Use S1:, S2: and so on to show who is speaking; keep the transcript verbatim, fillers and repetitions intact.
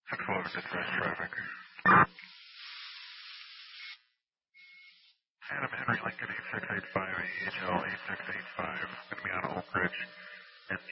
S1: six eleven dispatch traffic. Adam Henry Lincoln eight six eight five, A H L eight six eight five. Going to be on Oak Ridge.